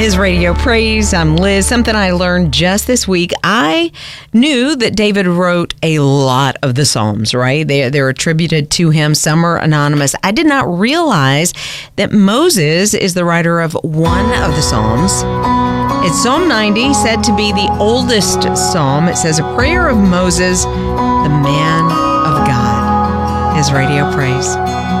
His Radio Praise. I'm Liz. Something I learned just this week. I knew that David wrote a lot of the Psalms, right? They're attributed to him. Some are anonymous. I did not realize that Moses is the writer of one of the Psalms. It's Psalm 90, said to be the oldest psalm. It says, a prayer of Moses, the man of God. His Radio Praise.